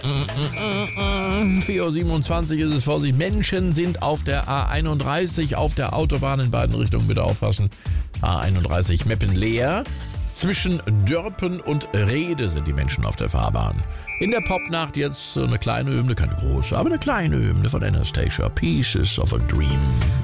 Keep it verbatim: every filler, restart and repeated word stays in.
vier Uhr siebenundzwanzig ist es, Vorsicht. Menschen sind auf der A einunddreißig auf der Autobahn in beiden Richtungen. Bitte aufpassen. A einunddreißig Meppen leer. Zwischen Dörpen und Rede sind die Menschen auf der Fahrbahn. In der Popnacht jetzt so eine kleine Hymne, keine große, aber eine kleine Hymne von Anastasia. Pieces of a Dream.